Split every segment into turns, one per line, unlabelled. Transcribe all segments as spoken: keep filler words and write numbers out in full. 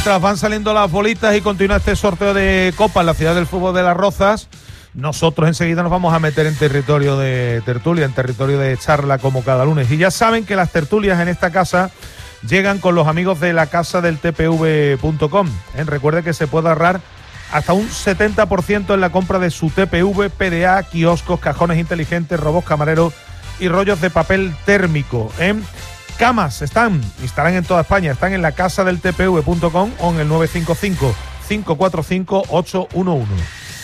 Mientras van saliendo las bolitas y continúa este sorteo de Copa en la ciudad del fútbol de Las Rozas, nosotros enseguida nos vamos a meter en territorio de tertulia, en territorio de charla como cada lunes. Y ya saben que las tertulias en esta casa llegan con los amigos de la casa del T P V punto com. ¿Eh? Recuerde que se puede ahorrar hasta un setenta por ciento en la compra de su T P V, P D A, kioscos, cajones inteligentes, robots camareros y rollos de papel térmico. ¿Eh? Camas están, estarán en toda España, están en la casa del T P V punto com o en el nueve cinco cinco, cinco cuatro cinco, ocho uno uno.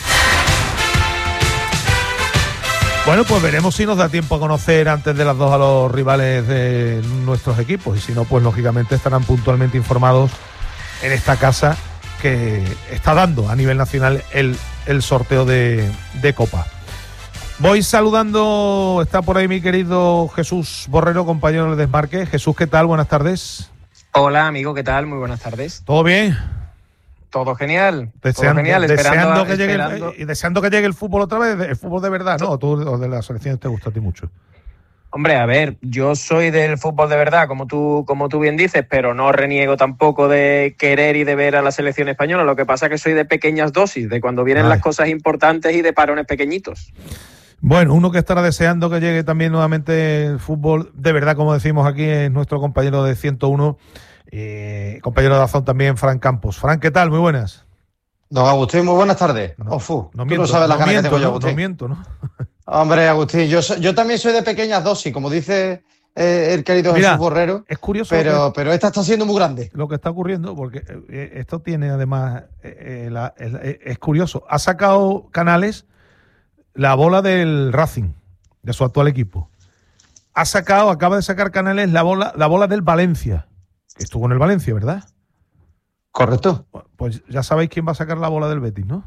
Bueno, pues veremos si nos da tiempo a conocer antes de las dos a los rivales de nuestros equipos y si no, pues lógicamente estarán puntualmente informados en esta casa que está dando a nivel nacional el, el sorteo de, de Copa. Voy saludando, está por ahí mi querido Jesús Borrero, compañero del Desmarque. Jesús, ¿qué tal? Buenas tardes.
Hola, amigo, ¿qué tal? Muy buenas tardes.
¿Todo bien?
Todo genial.
Deseando,
todo genial,
deseando,
esperando,
que llegue
esperando.
el, y deseando que llegue el fútbol otra vez, el fútbol de verdad, ¿no? Tú, o de las selecciones te gusta a ti mucho.
Hombre, a ver, yo soy del fútbol de verdad, como tú, como tú bien dices, pero no reniego tampoco de querer y de ver a la selección española. Lo que pasa es que soy de pequeñas dosis, de cuando vienen Ay. las cosas importantes y de parones pequeñitos.
Bueno, uno que estará deseando que llegue también nuevamente el fútbol de verdad, como decimos aquí, es nuestro compañero de ciento uno, eh, compañero de Dazón también, Fran Campos. Fran, ¿qué tal? Muy buenas.
Don Agustín, muy buenas tardes.
No,
Ofu,
no
tú
miento,
no sabes las
no
ganas
miento,
que tengo yo,
no,
Agustín.
No miento, ¿no?
Hombre, Agustín, yo, yo también soy de pequeñas dosis, como dice eh, el querido
Mira,
Jesús Borrero.
Es curioso.
Pero, pero esta está siendo muy grande.
Lo que está ocurriendo, porque eh, esto tiene además, eh, eh, la, eh, es curioso. Ha sacado Canales la bola del Racing, de su actual equipo. Ha sacado, acaba de sacar Canales la bola, la bola del Valencia, que estuvo en el Valencia, ¿verdad?
Correcto.
Pues ya sabéis quién va a sacar la bola del Betis, ¿no?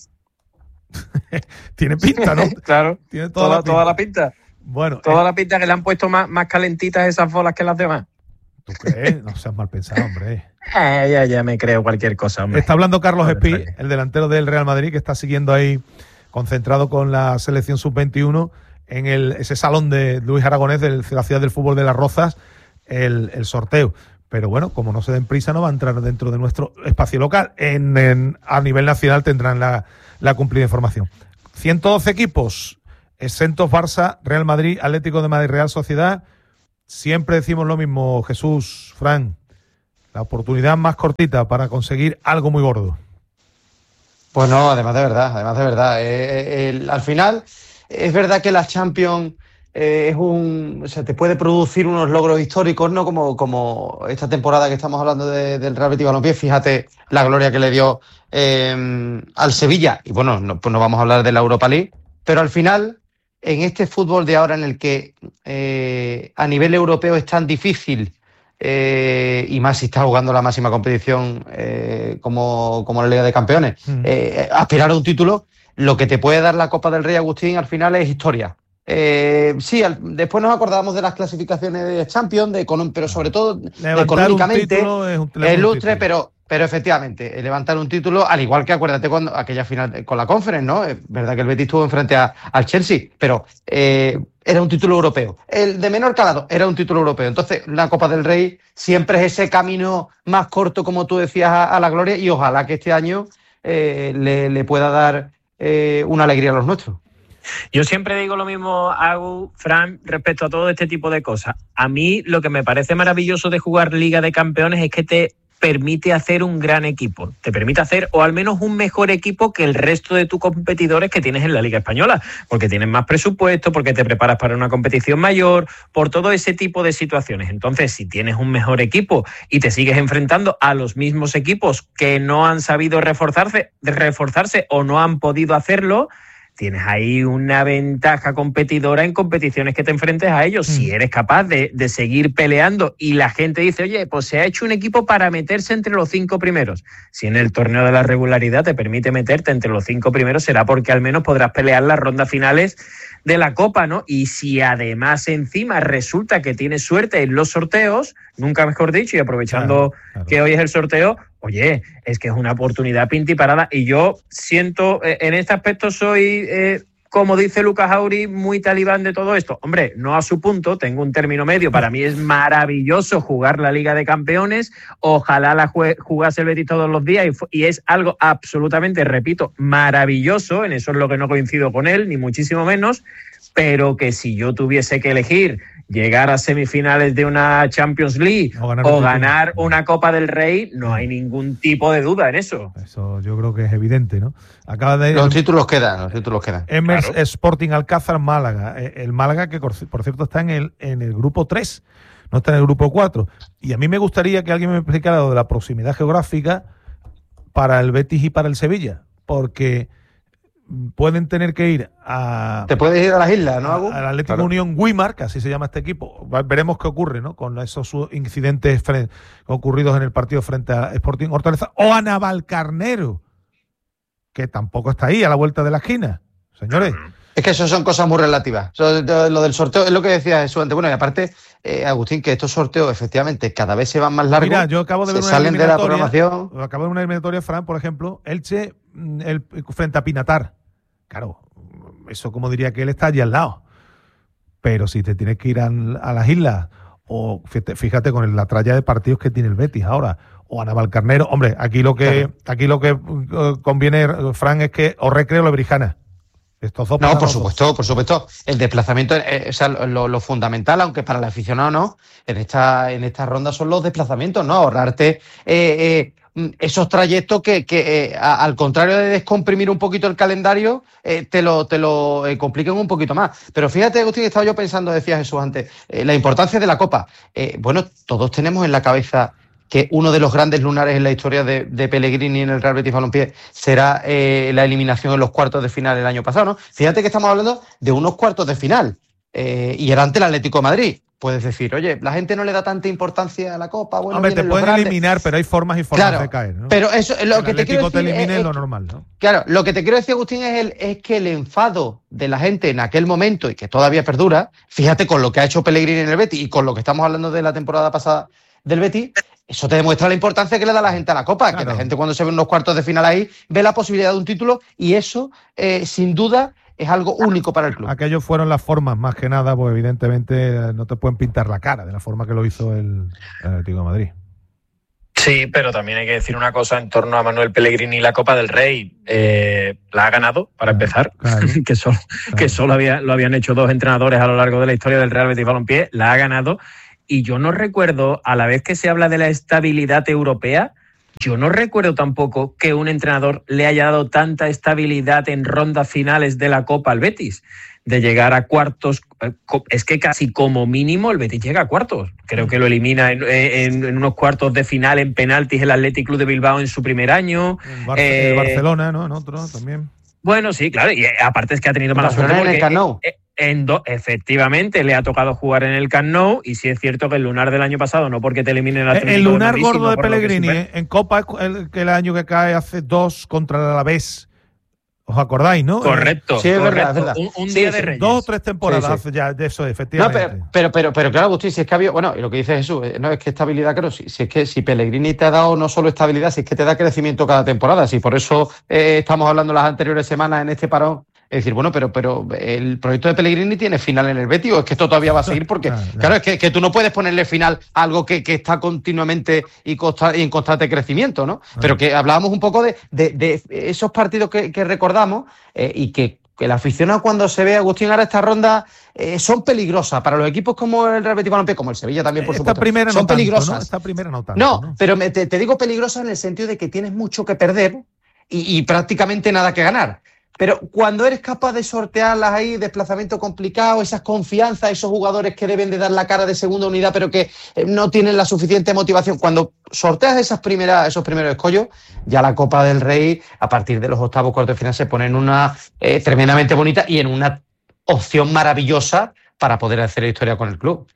Tiene pinta, ¿no?
Claro.
Tiene toda,
toda,
la pinta.
toda la pinta.
Bueno,
toda
eh,
la pinta que le han puesto más, más calentitas esas bolas que las demás.
¿Tú crees? No seas mal pensado, hombre.
Eh, ya, ya me creo cualquier cosa, hombre.
Está hablando Carlos
Vale,
Espí,
vale.
el delantero del Real Madrid, que está siguiendo ahí concentrado con la selección sub veintiuno en el, ese salón de Luis Aragonés de la ciudad del fútbol de Las Rozas, el, el sorteo. Pero bueno, como no se den prisa, no va a entrar dentro de nuestro espacio local. En, en, a nivel nacional tendrán la, la cumplida información. ciento doce equipos, exentos Barça, Real Madrid, Atlético de Madrid, Real Sociedad. Siempre decimos lo mismo, Jesús, Fran, la oportunidad más cortita para conseguir algo muy gordo.
Pues no, además de verdad, además de verdad. Eh, el, al final, es verdad que la Champions eh, es un, o sea, te puede producir unos logros históricos, ¿no? Como, como esta temporada que estamos hablando de, del Real Betis Balompié, fíjate la gloria que le dio eh, al Sevilla. Y bueno, no, pues no vamos a hablar de la Europa League, pero al final, en este fútbol de ahora en el que eh, a nivel europeo es tan difícil, eh, y más si está jugando la máxima competición eh, como, como la Liga de Campeones, mm. eh, aspirar a un título, lo que te puede dar la Copa del Rey, Agustín, al final es historia. Eh, sí, al, después nos acordamos de las clasificaciones de Champions, de, pero sobre todo de económicamente, es un, es ilustre, pero, pero efectivamente, levantar un título, al igual que acuérdate cuando aquella final con la Conference, ¿no? Es verdad que el Betis estuvo enfrente a, al Chelsea, pero eh, era un título europeo. El de menor calado era un título europeo. Entonces, la Copa del Rey siempre es ese camino más corto, como tú decías, a, a la gloria, y ojalá que este año eh, le, le pueda dar eh, una alegría a los nuestros.
Yo siempre digo lo mismo, Agu, Fran, respecto a todo este tipo de cosas. A mí lo que me parece maravilloso de jugar Liga de Campeones es que te permite hacer un gran equipo, te permite hacer o al menos un mejor equipo que el resto de tus competidores que tienes en la Liga Española, porque tienes más presupuesto, porque te preparas para una competición mayor, por todo ese tipo de situaciones. Entonces, si tienes un mejor equipo y te sigues enfrentando a los mismos equipos que no han sabido reforzarse, reforzarse o no han podido hacerlo, tienes ahí una ventaja competidora en competiciones que te enfrentes a ellos. Mm. Si eres capaz de, de seguir peleando y la gente dice, oye, pues se ha hecho un equipo para meterse entre los cinco primeros. Si en el torneo de la regularidad te permite meterte entre los cinco primeros, será porque al menos podrás pelear las rondas finales de la Copa, ¿no? Y si además encima resulta que tienes suerte en los sorteos, nunca mejor dicho, y aprovechando claro, claro. que hoy es el sorteo, oye, es que es una oportunidad pinta y parada. Y yo siento, eh, en este aspecto soy eh, como dice Lucas Auri, muy talibán de todo esto. Hombre, no a su punto, tengo un término medio. Para mí es maravilloso jugar la Liga de Campeones. Ojalá la jugase el Betis todos los días y, y es algo absolutamente, repito, maravilloso. En eso es lo que no coincido con él, ni muchísimo menos. Pero que si yo tuviese que elegir llegar a semifinales de una Champions League o ganar, o ganar una Copa del Rey, no hay ningún tipo de duda en eso.
Eso yo creo que es evidente, ¿no? Acaba de
los títulos quedan, los títulos quedan.
Emers claro. Sporting Alcázar Málaga. El Málaga que, por cierto, está en el, en el grupo tres, no está en el grupo cuatro. Y a mí me gustaría que alguien me explicara lo de la proximidad geográfica para el Betis y para el Sevilla, porque pueden tener que ir a...
Te puedes ir a las islas, ¿no?
Al Atlético claro. Unión Guimar, que así se llama este equipo. Veremos qué ocurre, ¿no? Con esos incidentes frente, ocurridos en el partido frente a Sporting Hortaleza. O a Navalcarnero, que tampoco está ahí, a la vuelta de la esquina. Señores.
Es que eso son cosas muy relativas. Eso, lo del sorteo es lo que decía Jesús antes. Bueno, y aparte, eh, Agustín, que estos sorteos efectivamente cada vez se van más largos.
Mira, yo acabo de ver
se
una
salen de la programación.
Acabo de ver una eliminatoria, Fran, por ejemplo, Elche el, frente a Pinatar. Claro, eso como diría que él está allí al lado. Pero si te tienes que ir a, a las islas, o fíjate, fíjate con el, la tralla de partidos que tiene el Betis ahora, o a Navalcarnero, hombre, aquí lo que claro. aquí lo que uh, conviene, Fran, es que o Recreo o Lebrijana. Estos dos
no, por supuesto, por supuesto. El desplazamiento, eh, o sea, lo, lo fundamental, aunque para el aficionado no, en esta, en esta ronda son los desplazamientos, ¿no? Ahorrarte eh, eh, esos trayectos que, que eh, a, al contrario de descomprimir un poquito el calendario, eh, te lo, te lo eh, complican un poquito más. Pero fíjate, Agustín, estaba yo pensando, decía Jesús antes, eh, la importancia de la Copa. Eh, bueno, todos tenemos en la cabeza que uno de los grandes lunares en la historia de, de Pellegrini en el Real Betis Balompié será eh, la eliminación en los cuartos de final el año pasado, ¿no? Fíjate que estamos hablando de unos cuartos de final eh, y era ante el Atlético de Madrid. Puedes decir, oye, la gente no le da tanta importancia a la Copa. Bueno,
hombre, te pueden eliminar, pero hay formas y formas claro, de caer, ¿no?
Pero eso, lo
el
que te quiero decir
te elimine
es,
es lo normal, ¿no?
Claro, lo que te quiero decir, Agustín, es, el, es que el enfado de la gente en aquel momento y que todavía perdura, fíjate con lo que ha hecho Pellegrini en el Betis y con lo que estamos hablando de la temporada pasada del Betis, eso te demuestra la importancia que le da la gente a la Copa, claro. Que la gente cuando se ve unos cuartos de final ahí ve la posibilidad de un título y eso, eh, sin duda, es algo único para el club.
Aquellos fueron las formas, más que nada, pues evidentemente no te pueden pintar la cara de la forma que lo hizo el, el Atlético de Madrid.
Sí, pero también hay que decir una cosa en torno a Manuel Pellegrini y la Copa del Rey. Eh, la ha ganado, para empezar, claro, que, solo, claro. que solo había, lo habían hecho dos entrenadores a lo largo de la historia del Real Betis Balompié. La ha ganado. Y yo no recuerdo, a la vez que se habla de la estabilidad europea, yo no recuerdo tampoco que un entrenador le haya dado tanta estabilidad en rondas finales de la Copa al Betis. De llegar a cuartos, es que casi como mínimo el Betis llega a cuartos. Creo que lo elimina en, en, en unos cuartos de final en penaltis el Athletic Club de Bilbao en su primer año.
En Bar- eh, Barcelona, ¿no? En otro también.
Bueno, sí, claro, y aparte es que ha tenido mala suerte porque...
En el Camp Nou.
En do, efectivamente, le ha tocado jugar en el Camp Nou y sí es cierto que el lunar del año pasado, no porque te eliminen el Atlético
El lunar
de
gordo de
por
Pellegrini en, en Copa, el, que el año que cae hace dos contra el Alavés. ¿Os acordáis, no?
Correcto.
Sí, es
correcto.
verdad, es verdad.
Un, un
sí,
día
sí,
de Reyes.
Dos o tres temporadas
sí, sí.
hace ya de eso, efectivamente.
No, pero, pero, pero, pero claro, Agustín, si es que había... Bueno, y lo que dice Jesús, no es que estabilidad, claro, si, si es que si Pellegrini te ha dado no solo estabilidad, si es que te da crecimiento cada temporada, si por eso eh, estamos hablando las anteriores semanas en este parón. Es decir, bueno, pero, pero el proyecto de Pellegrini tiene final en el Betis, o es que esto todavía va a seguir, porque, claro, claro es que, que tú no puedes ponerle final a algo que, que está continuamente y, consta, y en constante crecimiento, ¿no? Claro. Pero que hablábamos un poco de, de, de esos partidos que, que recordamos eh, y que, que el aficionado cuando se ve, Agustín, ahora esta ronda eh, son peligrosas para los equipos como el Real Betis Balompié, como el Sevilla también, por
Esta
supuesto.
Primera
son
no
peligrosas.
Tanto, ¿no? Esta primera no tanto.
No,
¿no?
pero me, te, te digo peligrosas en el sentido de que tienes mucho que perder y, y prácticamente nada que ganar. Pero cuando eres capaz de sortearlas ahí, desplazamiento complicado, esas confianzas, esos jugadores que deben de dar la cara de segunda unidad, pero que no tienen la suficiente motivación, cuando sorteas esas primeras, esos primeros escollos, ya la Copa del Rey, a partir de los octavos, cuartos de final, se pone en una eh, tremendamente bonita y en una opción maravillosa para poder hacer historia con el club.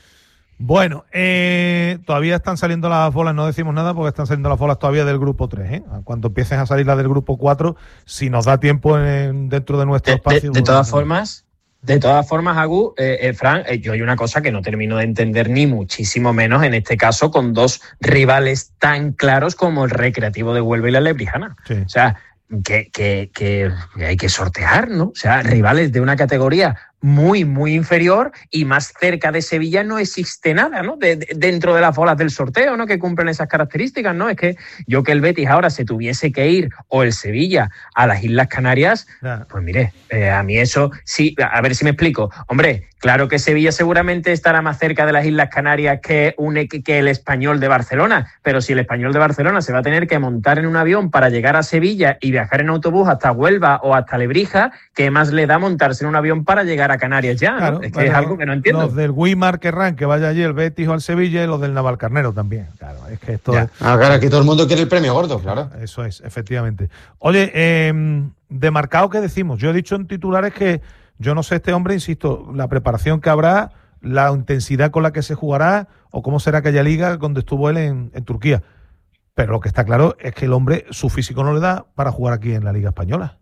Bueno, eh, todavía están saliendo las bolas, no decimos nada porque están saliendo las bolas todavía del grupo tres, ¿eh? Cuando empiecen a salir las del grupo cuatro, si nos da tiempo en, dentro de nuestro
de,
espacio...
De, de todas formas, de todas formas, Agu, eh, eh, Fran, eh, yo hay una cosa que no termino de entender ni muchísimo menos en este caso con dos rivales tan claros como el Recreativo de Huelva y la Lebrijana. Sí. O sea, que, que, que hay que sortear, ¿no? O sea, rivales de una categoría muy, muy inferior y más cerca de Sevilla no existe nada, ¿no? De, de, dentro de las bolas del sorteo, ¿no? Que cumplen esas características, ¿no? Es que yo que el Betis ahora se tuviese que ir, o el Sevilla, a las Islas Canarias, yeah. pues mire, eh, a mí eso, sí, a ver si me explico. Hombre, claro que Sevilla seguramente estará más cerca de las Islas Canarias que, un, que el Español de Barcelona, pero si el Español de Barcelona se va a tener que montar en un avión para llegar a Sevilla y viajar en autobús hasta Huelva o hasta Lebrija, ¿qué más le da montarse en un avión para llegar a Canarias ya?
Claro,
¿no? Es que bueno, es algo que no entiendo.
Los del Weimar querrán que vaya allí el Betis o el Sevilla, y los del Navalcarnero también. Claro, es que esto
ya.
es...
Ah, claro, aquí todo el mundo quiere el premio gordo, claro.
Eso es, efectivamente. Oye, eh, de Marcao, ¿qué decimos? Yo he dicho en titulares que yo no sé este hombre, insisto, la preparación que habrá, la intensidad con la que se jugará, o cómo será aquella liga donde estuvo él en, en Turquía. Pero lo que está claro es que el hombre, su físico no le da para jugar aquí en la Liga Española.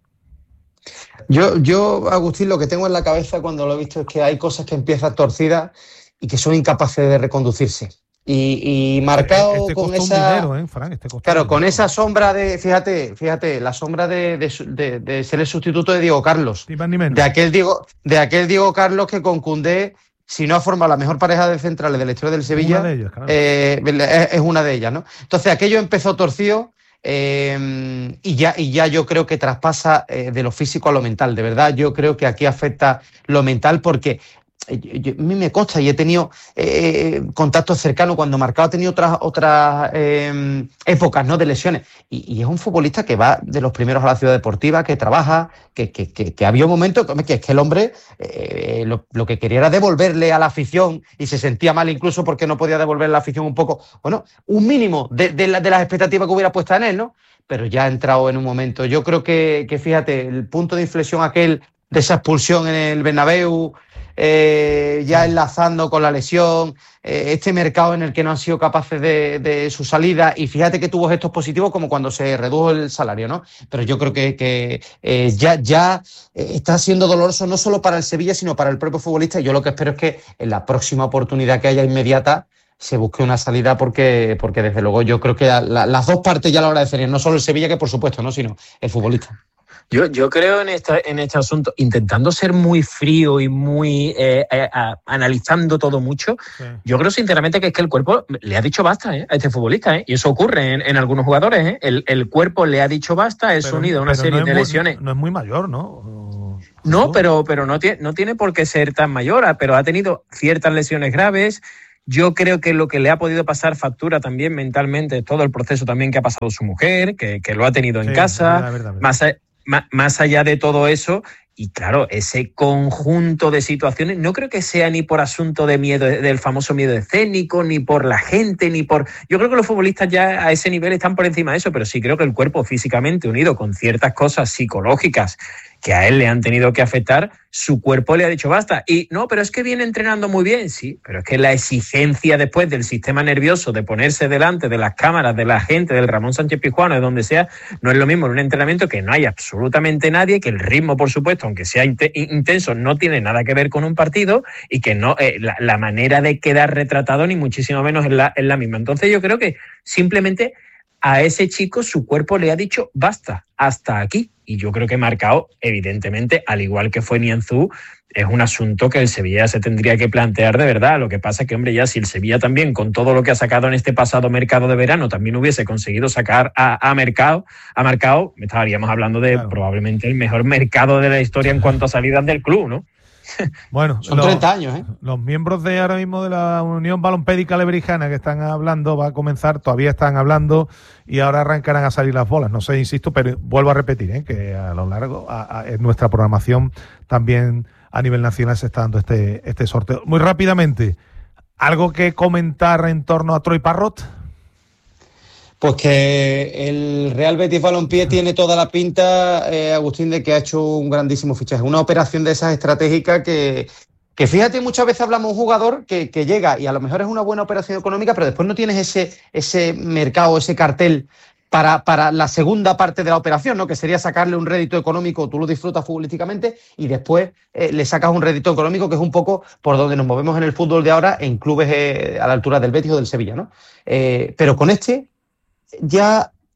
Yo, yo, Agustín, lo que tengo en la cabeza cuando lo he visto es que hay cosas que empiezan torcidas y que son incapaces de reconducirse. Y, y Marcao
este
con
esa
dinero,
¿eh, Fran? Este
claro, con esa sombra de, fíjate, fíjate, la sombra de, de, de, de ser el sustituto de Diego Carlos, de aquel Diego, de aquel Diego Carlos que con Koundé, si no ha formado la mejor pareja de centrales de la historia del Sevilla, una de ellas, claro. eh, es, es una de ellas, ¿no? Entonces aquello empezó torcido. Eh, y, ya, y ya yo creo que traspasa eh, de lo físico a lo mental. De verdad, yo creo que aquí afecta lo mental porque yo, yo, a mí me consta y he tenido eh, contactos cercanos cuando Marcao ha tenido otras, otras eh, épocas, ¿no?, de lesiones. Y, y es un futbolista que va de los primeros a la ciudad deportiva, que trabaja, que, que, que, que había un momento que es que el hombre eh, lo, lo que quería era devolverle a la afición y se sentía mal incluso porque no podía devolverle a la afición un poco, bueno, un mínimo de, de, la, de las expectativas que hubiera puesto en él, ¿no? Pero ya ha entrado en un momento. Yo creo que, que fíjate, el punto de inflexión aquel de esa expulsión en el Bernabéu, Eh, ya enlazando con la lesión, eh, este mercado en el que no han sido capaces de, de su salida, y fíjate que tuvo gestos positivos como cuando se redujo el salario, ¿no? Pero yo creo que, que eh, ya, ya está siendo doloroso no solo para el Sevilla, sino para el propio futbolista, y yo lo que espero es que en la próxima oportunidad que haya inmediata se busque una salida, porque, porque desde luego yo creo que la, la, las dos partes ya lo agradecerían, no solo el Sevilla, que por supuesto, ¿no?, sino el futbolista.
Yo, yo creo en, esta, en este asunto, intentando ser muy frío y muy eh, eh, a, analizando todo mucho, sí. Yo creo sinceramente que es que el cuerpo le ha dicho basta eh, a este futbolista, eh, y eso ocurre en, en algunos jugadores. Eh. El, el cuerpo le ha dicho basta, es unido a una serie
no
de
muy,
lesiones.
No es muy mayor, ¿no?
No, pero, pero no, tiene, no tiene por qué ser tan mayor, pero ha tenido ciertas lesiones graves. Yo creo que lo que le ha podido pasar factura también mentalmente es todo el proceso también que ha pasado su mujer, que, que lo ha tenido en sí, casa, verdad, verdad, verdad. Más, a, más, más allá de todo eso. Y claro, ese conjunto de situaciones no creo que sea ni por asunto de miedo, del famoso miedo escénico, ni por la gente, ni por... Yo creo que los futbolistas ya a ese nivel están por encima de eso, pero sí creo que el cuerpo físicamente unido con ciertas cosas psicológicas que a él le han tenido que afectar, su cuerpo le ha dicho basta. Y no, pero es que viene entrenando muy bien, sí, pero es que la exigencia después del sistema nervioso de ponerse delante de las cámaras, de la gente, del Ramón Sánchez Pizjuán, de donde sea, no es lo mismo en un entrenamiento que no hay absolutamente nadie, que el ritmo, por supuesto, aunque sea int- intenso, no tiene nada que ver con un partido, y que no eh, la, la manera de quedar retratado ni muchísimo menos es la, es la misma. Entonces yo creo que simplemente a ese chico su cuerpo le ha dicho basta, hasta aquí. Y yo creo que Marcao, evidentemente, al igual que fue Nianzú, es un asunto que el Sevilla se tendría que plantear de verdad. Lo que pasa es que, hombre, ya si el Sevilla también, con todo lo que ha sacado en este pasado mercado de verano, también hubiese conseguido sacar a, a Marcao, a Marcao, estaríamos hablando de claro. probablemente el mejor mercado de la historia en cuanto a salidas del club, ¿no?
Bueno,
son
los,
treinta años, ¿eh?
Los miembros de ahora mismo de la Unión Balompédica Lebrijana que están hablando, va a comenzar, todavía están hablando y ahora arrancarán a salir las bolas. No sé, insisto, pero vuelvo a repetir, ¿eh? Que a lo largo, a, a, en nuestra programación también a nivel nacional se está dando este, este sorteo. Muy rápidamente, ¿algo que comentar en torno a Troy Parrott?
Pues que el Real Betis Balompié tiene toda la pinta, eh, Agustín, de que ha hecho un grandísimo fichaje. Una operación de esas estratégicas que, que fíjate, muchas veces hablamos de un jugador que, que llega y a lo mejor es una buena operación económica, pero después no tienes ese, ese mercado, ese cartel para, para la segunda parte de la operación, ¿no? Que sería sacarle un rédito económico, tú lo disfrutas futbolísticamente y después eh, le sacas un rédito económico, que es un poco por donde nos movemos en el fútbol de ahora, en clubes eh, a la altura del Betis o del Sevilla, ¿no? Eh, pero con este... ya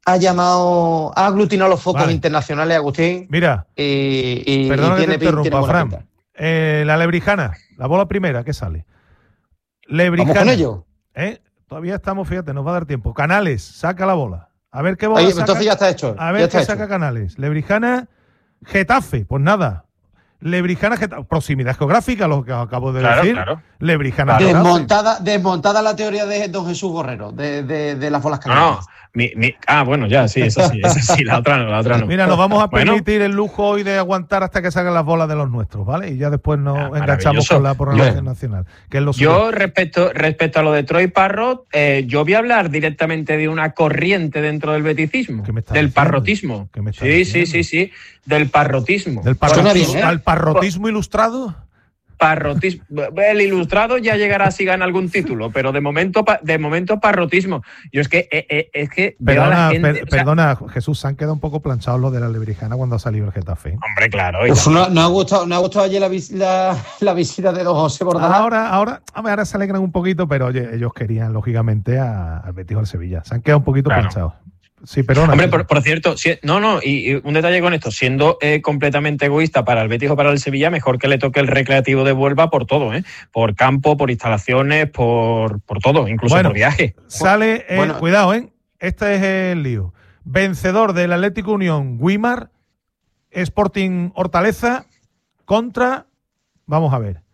ha llamado, ha aglutinado los focos
vale.
internacionales, Agustín.
Mira,
y, y,
perdona
y tiene,
que te interrumpa,
tiene
Fran. Eh, la Lebrijana, la bola primera, ¿qué sale? Lebrijana.
¿Vamos con ello?
¿Eh? Todavía estamos, fíjate, nos va a dar tiempo. Canales, saca la bola. A ver qué bola
Ahí,
saca.
entonces ya está hecho.
A ver
ya
qué
está
saca
hecho.
Canales. Lebrijana, Getafe, pues nada. Lebrijana, Getafe. Proximidad geográfica, lo que acabo de
Claro,
decir.
claro.
Lebrijana,
Claro.
Getafe.
Desmontada, desmontada la teoría de don Jesús Borrero, de, de, de las bolas
No, no.
canales.
Mi, mi, ah, bueno, ya, sí, eso sí, eso sí, la otra no, la otra no.
Mira, nos vamos a
Bueno.
permitir el lujo hoy de aguantar hasta que salgan las bolas de los nuestros, ¿vale? Y ya después nos
Ah,
enganchamos
maravilloso.
con la programación
Yo-
nacional, que es lo
Yo, respecto, respecto a lo de Troy Parrot, eh, yo voy a hablar directamente de una corriente dentro del beticismo,
¿Qué me estás
del
diciendo?
parrotismo.
¿Qué me estás
Sí, sí,
diciendo?
sí, sí, del parrotismo.
del
Suena
parrotismo,
bien, ¿eh?
al parrotismo ilustrado.
Parrotismo. El ilustrado ya llegará si gana algún título, pero de momento, pa- de momento parrotismo. Yo es que, eh, eh, es que veo a la
Perdona,
gente.
per-
o sea,
perdona, Jesús, se han quedado un poco planchados los de la Lebrijana cuando ha salido el Getafe. ¿eh?
hombre, claro. oiga.
Uf, no, no ha gustado, no ha gustado ayer la, vis- la, la visita de don José Bordalás.
Ahora, ahora, a ver, ahora se alegran un poquito, pero oye, ellos querían, lógicamente, a- al Betis o al Sevilla. Se han quedado un poquito
Claro.
planchados. Sí, perdona.
Hombre,
Jesús.
por, por cierto, si- no, no, y, y un detalle con esto, siendo eh, completamente egoísta para el Betis o para el Sevilla, mejor que le toque el Recreativo de Huelva por todo, ¿eh? Por campo, por instalaciones, por, por todo, incluso
Bueno.
por viaje.
Sale, eh,
Bueno.
cuidado, ¿eh? Este es el lío. Vencedor del Atlético Unión, Guimar, Sporting Hortaleza, contra, vamos a ver,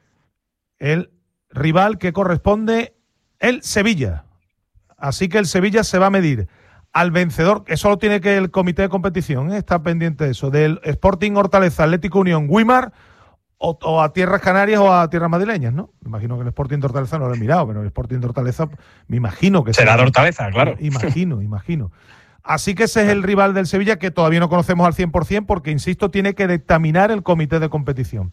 el rival que corresponde, el Sevilla. Así que el Sevilla se va a medir al vencedor, eso lo tiene que el comité de competición, ¿eh? Está pendiente de eso, del Sporting Hortaleza, Atlético Unión, Guimar, o, o a tierras canarias o a tierras madrileñas, ¿no? Me imagino que el Sporting de Hortaleza no lo he mirado, pero el Sporting de Hortaleza me imagino que
Será de Hortaleza, claro.
Imagino, imagino. Así que ese es el rival del Sevilla que todavía no conocemos al cien por ciento porque, insisto, tiene que dictaminar el comité de competición.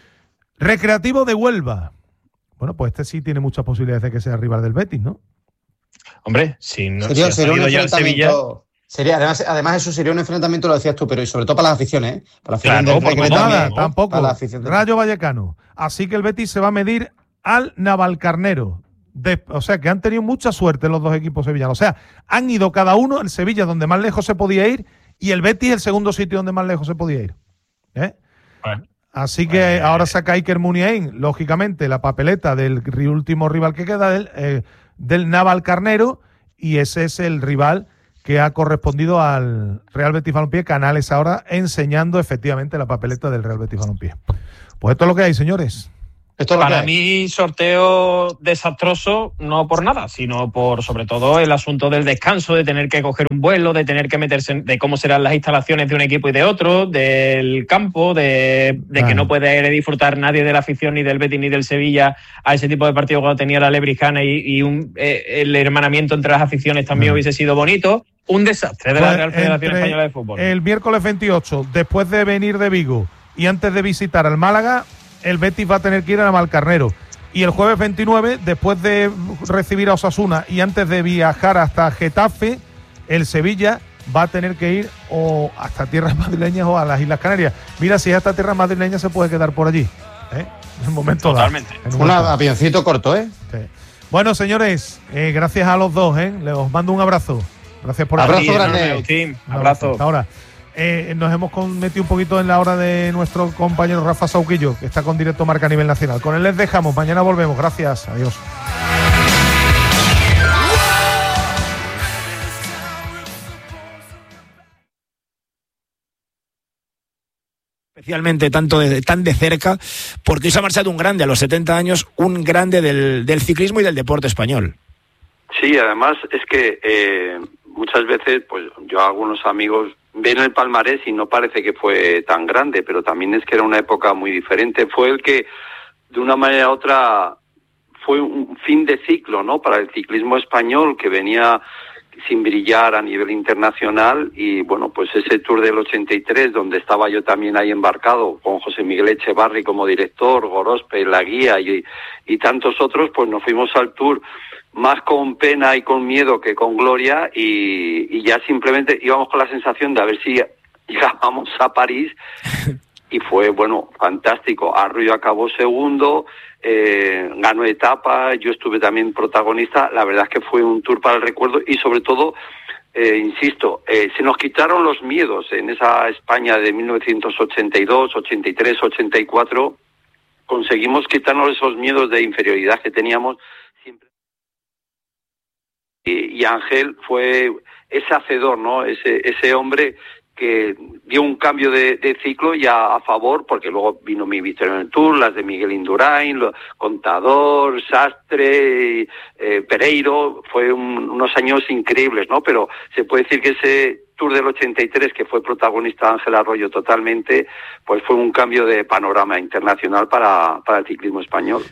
Recreativo de Huelva. Bueno, pues este sí tiene muchas posibilidades de que sea rival del Betis, ¿no?
Hombre, si no
Sería,
si ha
sería un
salido ya el Sevilla.
enfrentamiento. Sería, además, además, eso sería un enfrentamiento, lo decías tú, pero y sobre todo para las aficiones, ¿eh? Para la afición
Claro,
del
porque
Recre
Nada,
también, ¿no?
tampoco.
Para la afición del-
Rayo Vallecano. Así que el Betis se va a medir al Navalcarnero. De- o sea, que han tenido mucha suerte los dos equipos sevillanos. O sea, han ido cada uno, el Sevilla donde más lejos se podía ir y el Betis el segundo sitio donde más lejos se podía ir. ¿Eh?
Bueno,
Así que
Pues-
ahora saca Iker Muniain, lógicamente, la papeleta del ri- último rival que queda, del, eh, del Navalcarnero, y ese es el rival que ha correspondido al Real Betis Balompié. Canales ahora enseñando efectivamente la papeleta del Real Betis Balompié. Pues esto es lo que hay, señores.
Esto es lo que
para
hay.
mí, sorteo desastroso, no por nada, sino por sobre todo el asunto del descanso, de tener que coger un vuelo, de tener que meterse en, de cómo serán las instalaciones de un equipo y de otro, del campo, de, de
Claro.
que no puede disfrutar nadie de la afición ni del Betis ni del Sevilla a ese tipo de partido cuando tenía la Lebrijana y, y un, eh, el hermanamiento entre las aficiones también
Claro.
hubiese sido bonito. Un desastre de la
Pues
Real Federación
entre
Española de Fútbol.
El miércoles veintiocho, después de venir de Vigo y antes de visitar al Málaga, el Betis va a tener que ir a Navalcarnero. Y el jueves veintinueve, después de recibir a Osasuna y antes de viajar hasta Getafe, el Sevilla va a tener que ir o hasta tierras madrileñas o a las Islas Canarias. Mira, si es hasta tierras madrileñas se puede quedar por allí. ¿eh? En un momento dado.
Totalmente.
En un
Un
momento dado.
avioncito corto, ¿eh?
Sí. Bueno, señores, eh, gracias a los dos. ¿eh? Les os mando un abrazo. Gracias por
Abrazo
Sí,
grande.
enorme, Agustín.
Un
Abrazo.
Hasta ahora. Eh, nos hemos con- metido un poquito en la hora de nuestro compañero Rafa Sauquillo, que está con Directo Marca a nivel nacional. Con él les dejamos. Mañana volvemos. Gracias. Adiós.
Especialmente tanto de, tan de cerca, porque hoy se ha marchado un grande a los setenta años, un grande del, del ciclismo y del deporte español.
Sí, además es que eh, muchas veces, pues yo, algunos amigos ven el palmarés y no parece que fue tan grande, pero también es que era una época muy diferente. Fue el que, de una manera u otra, fue un fin de ciclo, ¿no? Para el ciclismo español, que venía sin brillar a nivel internacional, y bueno, pues ese Tour del ochenta y tres, donde estaba yo también ahí embarcado, con José Miguel Echevarri como director, Gorospe, la guía y, y tantos otros, pues nos fuimos al Tour más con pena y con miedo que con gloria, y, y ya simplemente íbamos con la sensación de a ver si llegábamos a París, y fue, bueno, fantástico. Arroyo acabó segundo, eh, ganó etapa, yo estuve también protagonista. La verdad es que fue un Tour para el recuerdo, y sobre todo eh, insisto, eh, se nos quitaron los miedos en esa España de mil novecientos ochenta y dos, ochenta y tres, ochenta y cuatro. Conseguimos quitarnos esos miedos de inferioridad que teníamos siempre. Y, y Ángel fue ese hacedor, ¿no? Ese, ese hombre que dio un cambio de, de ciclo ya a favor, porque luego vino mi victoria en el Tour, las de Miguel Indurain, lo, Contador, Sastre, eh, Pereiro, fue un, unos años increíbles, ¿no? Pero se puede decir que ese Tour del ochenta y tres, que fue protagonista Ángel Arroyo totalmente, pues fue un cambio de panorama internacional para, para el ciclismo español.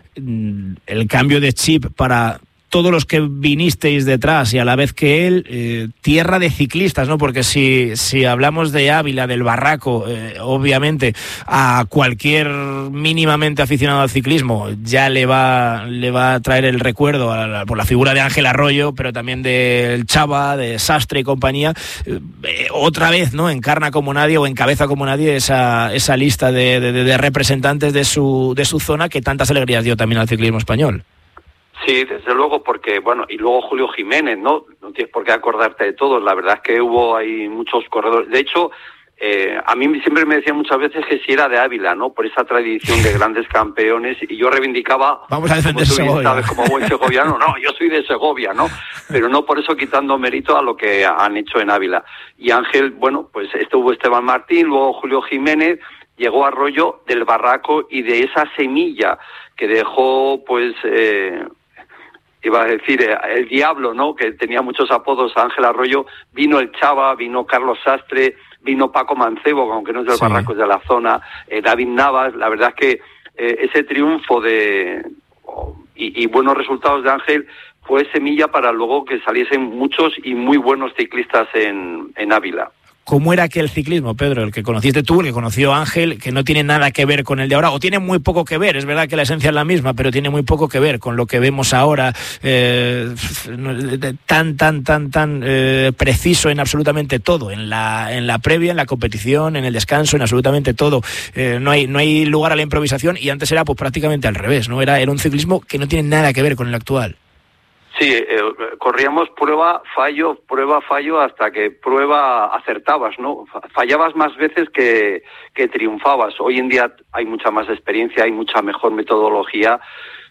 El cambio de chip para todos los que vinisteis detrás y a la vez que él, eh, tierra de ciclistas, ¿no? Porque si, si hablamos de Ávila, del Barraco, eh, obviamente a cualquier mínimamente aficionado al ciclismo ya le va, le va a traer el recuerdo a la, por la figura de Ángel Arroyo, pero también del Chava, de Sastre y compañía. Eh, otra vez, ¿no? Encarna como nadie o encabeza como nadie esa, esa lista de, de, de representantes de su, de su zona que tantas alegrías dio también al ciclismo español.
Sí, desde luego, porque, bueno, y luego Julio Jiménez, ¿no? No tienes por qué acordarte de todos. La verdad es que hubo ahí muchos corredores. De hecho, eh, a mí siempre me decían muchas veces que si era de Ávila, ¿no? Por esa tradición de grandes campeones. Y yo reivindicaba...
Vamos a defender
como tú bien
Segovia.
sabes, como buen segoviano. No, yo soy de Segovia, ¿no? Pero no por eso quitando mérito a lo que han hecho en Ávila. Y Ángel, bueno, pues estuvo Esteban Martín, luego Julio Jiménez, llegó Arroyo del Barraco y de esa semilla que dejó, pues... Eh, iba a decir, el Diablo, ¿no? Que tenía muchos apodos, Ángel Arroyo, vino el Chava, vino Carlos Sastre, vino Paco Mancebo, aunque no es del sí. Barranco, es de la zona, eh, David Navas. La verdad es que eh, ese triunfo de oh, y, y buenos resultados de Ángel fue semilla para luego que saliesen muchos y muy buenos ciclistas en, en Ávila.
¿Cómo era aquel ciclismo, Pedro, el que conociste tú, el que conoció Ángel, que no tiene nada que ver con el de ahora, o tiene muy poco que ver? Es verdad que la esencia es la misma, pero tiene muy poco que ver con lo que vemos ahora, eh, tan, tan, tan, tan eh, preciso en absolutamente todo, en la, en la previa, en la competición, en el descanso, en absolutamente todo. Eh, no hay, no hay lugar a la improvisación, y antes era pues prácticamente al revés, ¿no? Era, era un ciclismo que no tiene nada que ver con el actual.
Sí, eh, corríamos prueba, fallo, prueba, fallo, hasta que prueba acertabas, ¿no? Fallabas más veces que, que triunfabas. Hoy en día hay mucha más experiencia, hay mucha mejor metodología,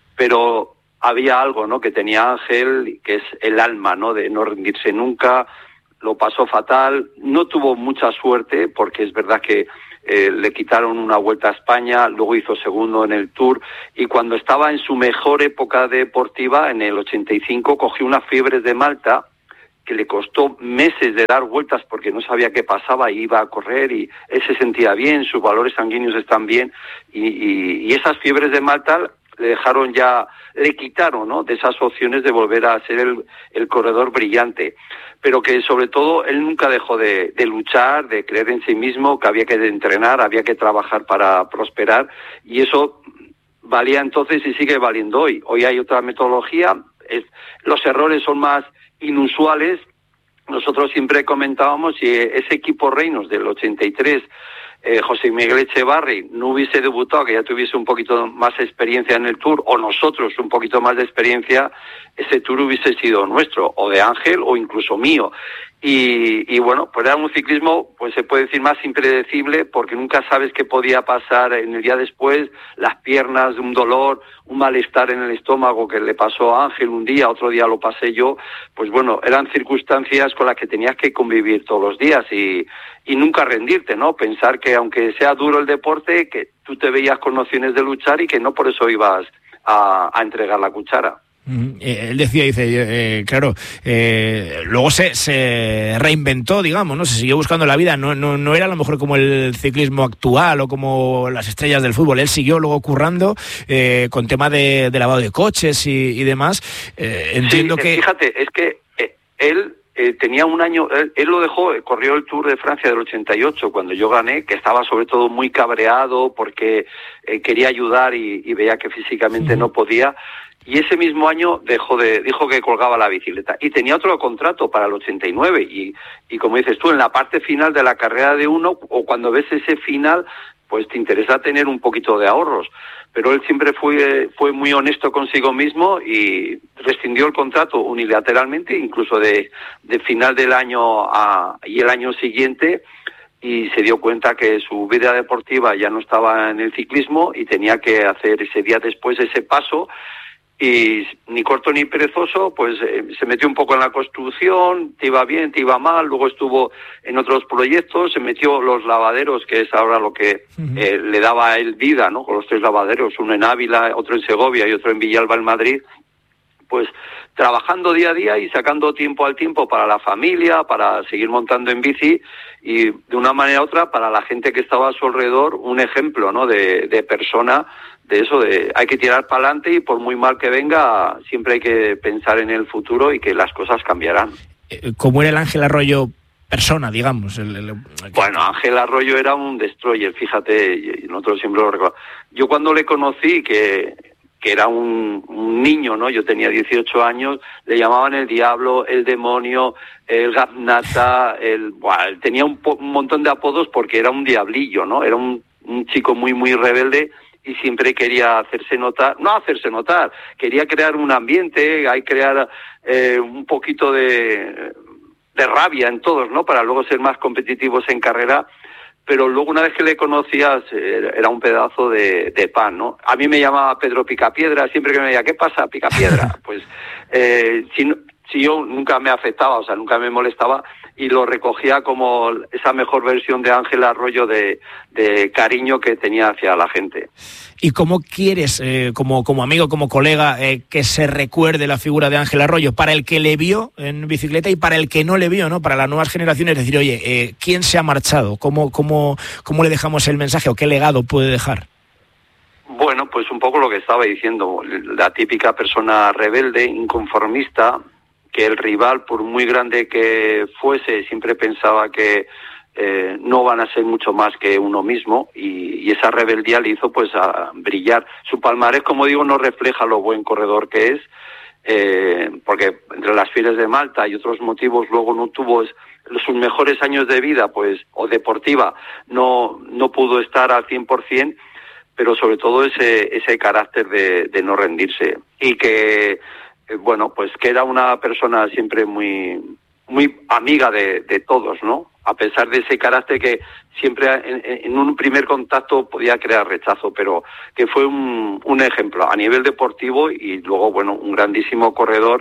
pero había algo, ¿no? Que tenía Ángel, que es el alma, ¿no? De no rendirse nunca. Lo pasó fatal, no tuvo mucha suerte, porque es verdad que Eh, le quitaron una Vuelta a España, luego hizo segundo en el Tour, y cuando estaba en su mejor época deportiva, en el ochenta y cinco, cogió una fiebre de Malta que le costó meses de dar vueltas porque no sabía qué pasaba, y iba a correr y él se sentía bien, sus valores sanguíneos están bien, y, y, y esas fiebres de Malta le dejaron ya, le quitaron, ¿no?, de esas opciones de volver a ser el, el corredor brillante. Pero que sobre todo él nunca dejó de, de luchar, de creer en sí mismo, que había que entrenar, había que trabajar para prosperar, y eso valía entonces y sigue valiendo hoy. Hoy hay otra metodología, es, los errores son más inusuales. Nosotros siempre comentábamos, si ese equipo Reinos del ochenta y tres, eh, José Miguel Echevarri, no hubiese debutado, que ya tuviese un poquito más experiencia en el Tour, o nosotros un poquito más de experiencia, ese Tour hubiese sido nuestro, o de Ángel, o incluso mío. Y, y bueno, pues era un ciclismo, pues se puede decir, más impredecible, porque nunca sabes qué podía pasar en el día después, las piernas, un dolor, un malestar en el estómago que le pasó a Ángel un día, otro día lo pasé yo. Pues bueno, eran circunstancias con las que tenías que convivir todos los días, y, y nunca rendirte, ¿no? Pensar que aunque sea duro el deporte, que tú te veías con nociones de luchar y que no por eso ibas a, a entregar la cuchara.
Eh, él decía, dice, eh, claro, eh, luego se, se reinventó, digamos, ¿no? Se siguió buscando la vida, no, no, no era a lo mejor como el ciclismo actual o como las estrellas del fútbol. Él siguió luego currando eh, con tema de, de lavado de coches y, y demás. Eh, entiendo
sí,
que...
Fíjate, es que eh, él eh, tenía un año, él, él lo dejó, corrió el Tour de Francia del ochenta y ocho, cuando yo gané, que estaba sobre todo muy cabreado porque eh, quería ayudar y, y veía que físicamente sí. no podía. Y ese mismo año dejó de, dijo que colgaba la bicicleta. Y tenía otro contrato para el ochenta y nueve. Y, y como dices tú, en la parte final de la carrera de uno, o cuando ves ese final, pues te interesa tener un poquito de ahorros. Pero él siempre fue, fue muy honesto consigo mismo y rescindió el contrato unilateralmente, incluso de, de final del año a, y el año siguiente, y se dio cuenta que su vida deportiva ya no estaba en el ciclismo y tenía que hacer ese día después ese paso. Y ni corto ni perezoso, pues eh, se metió un poco en la construcción, te iba bien, te iba mal, luego estuvo en otros proyectos, se metió los lavaderos, que es ahora lo que eh, le daba a él vida, ¿no? Con los tres lavaderos, uno en Ávila, otro en Segovia y otro en Villalba, en Madrid, pues trabajando día a día y sacando tiempo al tiempo para la familia, para seguir montando en bici y de una manera u otra para la gente que estaba a su alrededor, un ejemplo, ¿no? de, de persona, de eso, de hay que tirar para adelante y por muy mal que venga, siempre hay que pensar en el futuro y que las cosas cambiarán.
¿Cómo era el Ángel Arroyo persona, digamos? El, el...
Bueno, Ángel Arroyo era un destroyer, fíjate, y nosotros siempre lo recordamos. Yo cuando le conocí, que... que era un, un niño, ¿no? Yo tenía dieciocho años, le llamaban el diablo, el demonio, el gaznata, el... Bueno, tenía un, po- un montón de apodos porque era un diablillo, ¿no? Era un, un chico muy, muy rebelde y siempre quería hacerse notar, no hacerse notar, quería crear un ambiente, hay crear eh, un poquito de, de rabia en todos, ¿no? Para luego ser más competitivos en carrera. Pero luego una vez que le conocías era un pedazo de, de pan, ¿no? A mí me llamaba Pedro Picapiedra, siempre que me decía, ¿qué pasa, Picapiedra? Pues eh, si, si yo nunca me afectaba, o sea, nunca me molestaba y lo recogía como esa mejor versión de Ángel Arroyo de, de cariño que tenía hacia la gente.
¿Y cómo quieres, eh, como, como amigo, como colega, eh, que se recuerde la figura de Ángel Arroyo? Para el que le vio en bicicleta y para el que no le vio, ¿no? Para las nuevas generaciones, decir, oye, eh, ¿quién se ha marchado? ¿Cómo, cómo, ¿Cómo le dejamos el mensaje o qué legado puede dejar?
Bueno, pues un poco lo que estaba diciendo, la típica persona rebelde, inconformista, que el rival, por muy grande que fuese, siempre pensaba que eh, no van a ser mucho más que uno mismo y, y esa rebeldía le hizo pues a brillar. Su palmarés, como digo, no refleja lo buen corredor que es, eh, porque entre las fieles de Malta y otros motivos luego no tuvo sus mejores años de vida, pues, o deportiva, no, no pudo estar al cien por ciento, pero sobre todo ese, ese carácter de, de no rendirse y que bueno, pues que era una persona siempre muy muy amiga de, de todos, ¿no? A pesar de ese carácter que siempre en, en un primer contacto podía crear rechazo, pero que fue un, un ejemplo a nivel deportivo y luego, bueno, un grandísimo corredor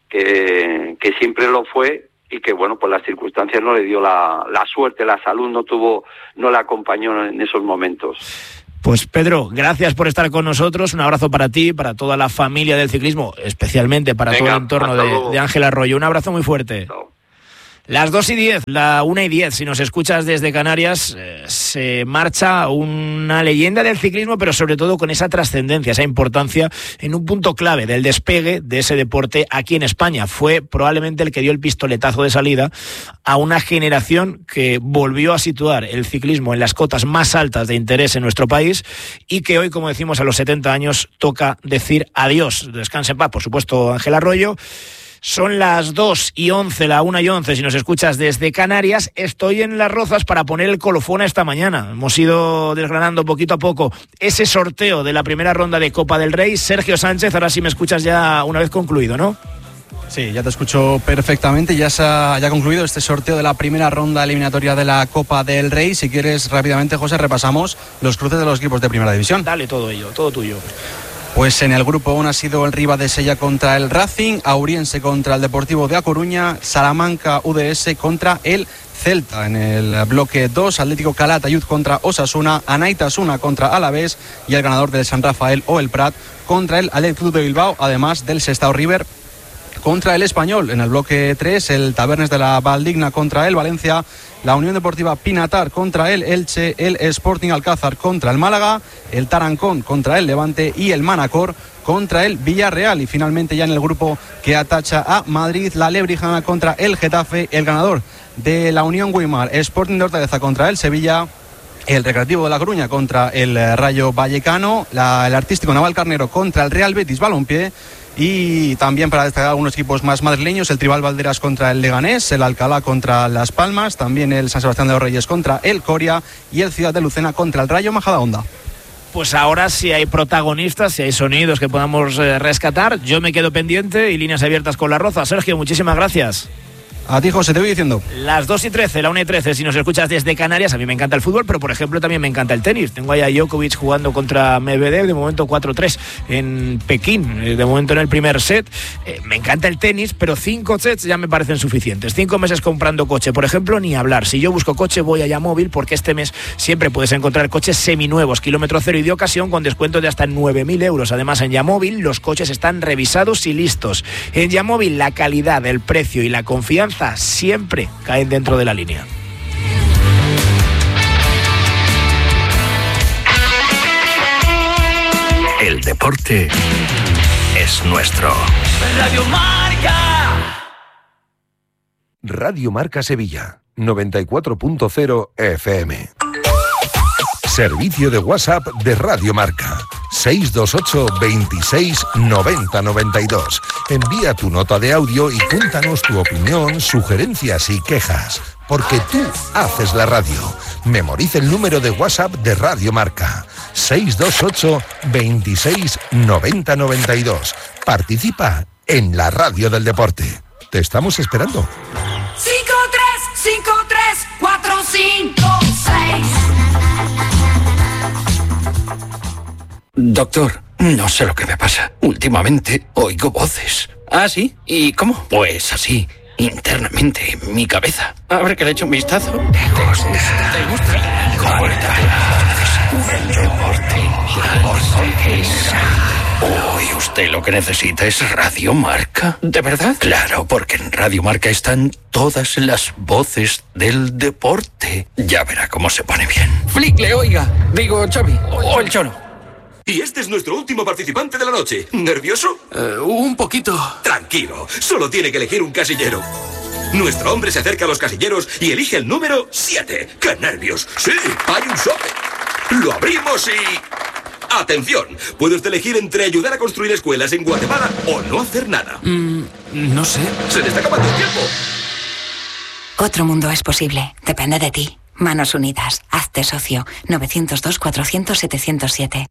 que, que siempre lo fue y que, bueno, pues las circunstancias no le dio la, la suerte, la salud no tuvo, no la acompañó en esos momentos.
Pues Pedro, gracias por estar con nosotros, un abrazo para ti, para toda la familia del ciclismo, especialmente para Venga, todo el entorno de, de Ángel Arroyo, un abrazo muy fuerte. Chao. Las dos y diez, la una y diez, si nos escuchas desde Canarias, eh, se marcha una leyenda del ciclismo, pero sobre todo con esa trascendencia, esa importancia en un punto clave del despegue de ese deporte aquí en España. Fue probablemente el que dio el pistoletazo de salida a una generación que volvió a situar el ciclismo en las cotas más altas de interés en nuestro país y que hoy, como decimos, a los setenta años toca decir adiós. Descanse en paz, por supuesto, Ángel Arroyo. Son las dos y once, la una y once, si nos escuchas desde Canarias. Estoy en Las Rozas para poner el colofón esta mañana. Hemos ido desgranando poquito a poco ese sorteo de la primera ronda de Copa del Rey. Sergio Sánchez, ahora sí me escuchas ya una vez concluido, ¿no?
Sí, ya te escucho perfectamente. Ya se ha ya concluido este sorteo de la primera ronda eliminatoria de la Copa del Rey. Si quieres, rápidamente, José, repasamos los cruces de los equipos de Primera División.
Dale todo ello, todo tuyo.
Pues en el grupo uno ha sido el Riva de Sella contra el Racing, Auriense contra el Deportivo de A Coruña, Salamanca U D S contra el Celta. En el bloque dos, Atlético Calatayud contra Osasuna, Anaitasuna contra Alavés y el ganador del San Rafael o el Prat contra el Athletic Club de Bilbao, además del Sestao River contra el Español. En el bloque tres, el Tabernes de la Valdigna contra el Valencia, la Unión Deportiva Pinatar contra el Elche, el Sporting Alcázar contra el Málaga, el Tarancón contra el Levante y el Manacor contra el Villarreal. Y finalmente, ya en el grupo que atacha a Madrid, la Lebrijana contra el Getafe, el ganador de la Unión Weimar, Sporting de Hortaleza contra el Sevilla, el Recreativo de La Coruña contra el Rayo Vallecano, la, el Artístico Navalcarnero contra el Real Betis Balompié Y también para destacar algunos equipos más madrileños, el Tribal Valderas contra el Leganés, el Alcalá contra Las Palmas, también el San Sebastián de los Reyes contra el Coria y el Ciudad de Lucena contra el Rayo Majadahonda.
Pues ahora si hay protagonistas, si hay sonidos que podamos eh, rescatar, yo me quedo pendiente y líneas abiertas con La Roza. Sergio, muchísimas gracias.
A ti, José, te voy diciendo.
Las dos y trece, la una y trece, si nos escuchas desde Canarias, a mí me encanta el fútbol, pero por ejemplo también me encanta el tenis. Tengo ahí a Djokovic jugando contra Medvedev, de momento cuatro tres en Pekín, de momento en el primer set. Eh, me encanta el tenis, pero cinco sets ya me parecen suficientes. Cinco meses comprando coche, por ejemplo, ni hablar. Si yo busco coche, voy a Yamóvil, porque este mes siempre puedes encontrar coches seminuevos, kilómetro cero y de ocasión, con descuento de hasta nueve mil euros. Además, en Yamóvil los coches están revisados y listos. En Yamóvil la calidad, el precio y la confianza siempre caen dentro de la línea.
El deporte es nuestro.
Radio Marca.
Radio Marca Sevilla, noventa y cuatro punto cero F M. Servicio de WhatsApp de Radio Marca. seis dos ocho, veintiséis, noventa, noventa y dos. Envía tu nota de audio y cuéntanos tu opinión, sugerencias y quejas. Porque tú haces la radio. Memoriza el número de WhatsApp de Radio Marca. seis dos ocho, veintiséis, noventa, noventa y dos. Participa en la radio del deporte. Te estamos esperando.
cinco tres cinco tres cuatro cinco seis.
Doctor, no sé lo que me pasa. Últimamente oigo voces.
¿Ah, sí? ¿Y cómo?
Pues así, internamente, en mi cabeza.
A ver que le echo un vistazo.
¿Te gusta? ¿Te gusta? ¿Cómo el deporte? Hoy usted lo que necesita es Radio Marca.
¿De verdad?
Claro, porque en Radio Marca están todas las voces del deporte. Ya verá cómo se pone bien.
Flick, le oiga. Digo, Xavi. O el Cholo.
Y este es nuestro último participante de la noche. ¿Nervioso?
Uh, un poquito.
Tranquilo, solo tiene que elegir un casillero. Nuestro hombre se acerca a los casilleros y elige el número siete. ¡Qué nervios! ¡Sí, hay un sobre! Lo abrimos y... ¡Atención! Puede usted elegir entre ayudar a construir escuelas en Guatemala o no hacer nada.
Mm, no sé.
¡Se le está acabando el tiempo!
Otro mundo es posible. Depende de ti. Manos Unidas. Hazte socio. nueve cero dos, cuatrocientos, setecientos siete.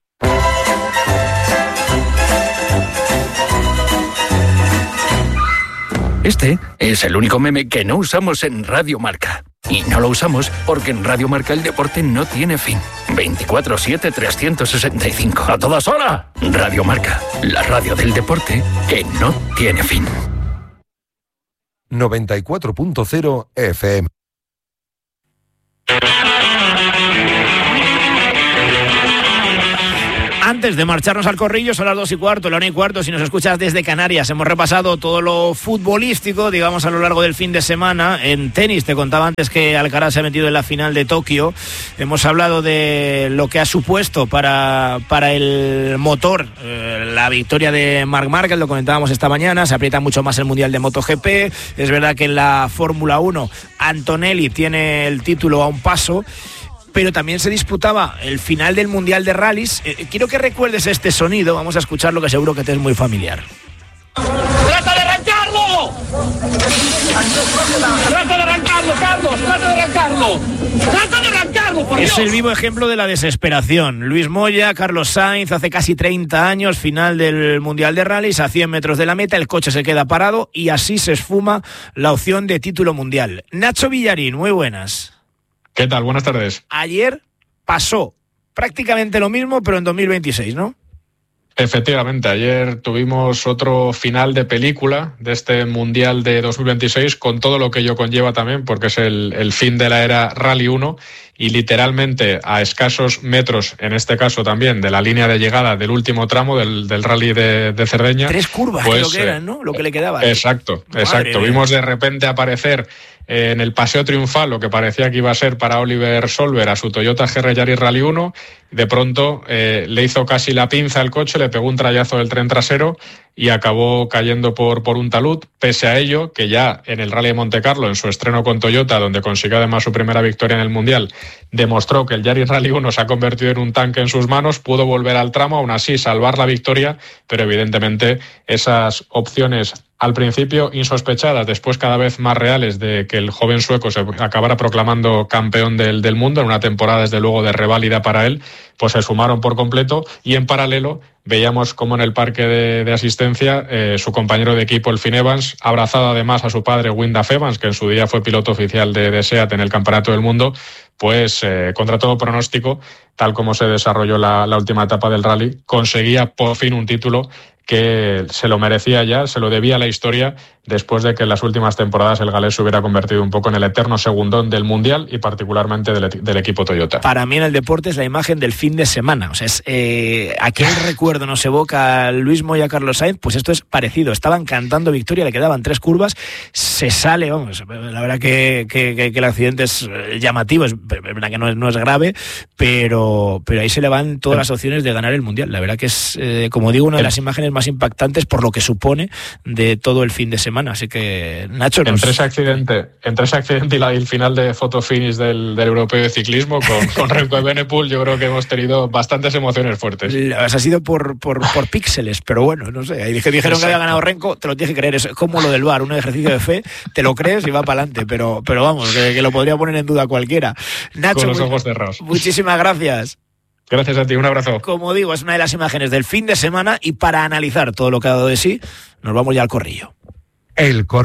Este es el único meme que no usamos en Radio Marca. Y no lo usamos porque en Radio Marca el deporte no tiene fin. veinticuatro siete, trescientos sesenta y cinco. ¡A todas horas! Radio Marca, la radio del deporte que no tiene fin.
noventa y cuatro punto cero F M.
Antes de marcharnos al corrillo, son las dos y cuarto, la una y cuarto, si nos escuchas desde Canarias. Hemos repasado todo lo futbolístico, digamos, a lo largo del fin de semana. En tenis, te contaba antes que Alcaraz se ha metido en la final de Tokio. Hemos hablado de lo que ha supuesto para, para el motor eh, la victoria de Marc Márquez, lo comentábamos esta mañana. Se aprieta mucho más el Mundial de MotoGP. Es verdad que en la Fórmula uno Antonelli tiene el título a un paso, pero también se disputaba el final del Mundial de Rallys. Eh, quiero que recuerdes este sonido, vamos a escucharlo, que seguro que te es muy familiar.
¡Trata de arrancarlo! ¡Trata de arrancarlo, Carlos! ¡Trata de arrancarlo! ¡Trata de arrancarlo, por Dios!
Es el vivo ejemplo de la desesperación. Luis Moya, Carlos Sainz, hace casi treinta años, final del Mundial de Rallys, a cien metros de la meta, el coche se queda parado y así se esfuma la opción de título mundial. Nacho Villarín, muy buenas.
¿Qué tal? Buenas tardes.
Ayer pasó prácticamente lo mismo, pero en dos mil veintiséis, ¿no?
Efectivamente, ayer tuvimos otro final de película de este Mundial de dos mil veintiséis, con todo lo que ello conlleva también, porque es el, el fin de la era Rally uno y literalmente a escasos metros, en este caso también, de la línea de llegada del último tramo del, del Rally de, de Cerdeña.
Tres curvas,
pues,
creo que eran, ¿no? Lo que le quedaba.
Exacto,
Madre
exacto.
mía.
Vimos de repente aparecer eh, en el paseo triunfal, lo que parecía que iba a ser para Oliver Solberg, a su Toyota G R Yaris Rally uno, de pronto eh, le hizo casi la pinza al coche, le pegó un trayazo del tren trasero y acabó cayendo por, por un talud. Pese a ello, que ya en el Rally de Monte Carlo, en su estreno con Toyota, donde consiguió además su primera victoria en el Mundial, demostró que el Yaris Rally uno se ha convertido en un tanque en sus manos, pudo volver al tramo, aún así salvar la victoria, pero evidentemente esas opciones al principio insospechadas, después cada vez más reales, de que el joven sueco se acabara proclamando campeón del, del mundo en una temporada desde luego de reválida para él, pues se sumaron por completo. Y en paralelo veíamos como en el parque de, de asistencia eh, su compañero de equipo, el Finn Evans, abrazado además a su padre Wyndham Evans, que en su día fue piloto oficial de, de SEAT en el Campeonato del Mundo, pues eh, contra todo pronóstico, tal como se desarrolló la, la última etapa del rally, conseguía por fin un título que se lo merecía ya, se lo debía a la historia, después de que en las últimas temporadas el galés se hubiera convertido un poco en el eterno segundón del Mundial y particularmente del, del equipo Toyota.
Para mí en el deporte es la imagen del fin de semana, o sea, es eh, aquel recuerdo nos evoca a Luis Moya, Carlos Sainz, pues esto es parecido, estaban cantando victoria, le quedaban tres curvas, se sale, vamos, la verdad que, que, que, que el accidente es llamativo, es verdad que no es, no es grave, pero, pero ahí se le van todas las opciones de ganar el Mundial. La verdad que es, eh, como digo, una de las imágenes más impactantes por lo que supone de todo el fin de semana. Así que, Nacho, nos...
entre ese accidente, entre ese accidente y, la, y el final de photo finish del, del Europeo de Ciclismo con, con Remco Evenepoel, yo creo que hemos tenido bastantes emociones fuertes.
Ha sido por, por, por píxeles, pero bueno, no sé. Ahí dije, dijeron Exacto. que había ganado Remco, te lo tienes que creer. Es como lo del V A R, un ejercicio de fe, te lo crees y va para adelante. Pero, pero vamos, que, que lo podría poner en duda cualquiera. Nacho,
con los ojos cerrados.
Muchísimas gracias.
Gracias a ti, un abrazo.
Como digo, es una de las imágenes del fin de semana y para analizar todo lo que ha dado de sí, nos vamos ya al corrillo.
El corrillo.